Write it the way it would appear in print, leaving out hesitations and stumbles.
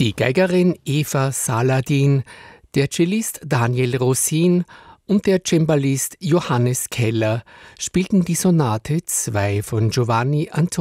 Die Geigerin Eva Saladin, der Cellist Daniel Rosin und der Cembalist Johannes Keller spielten die Sonate 2 von Giovanni Antonio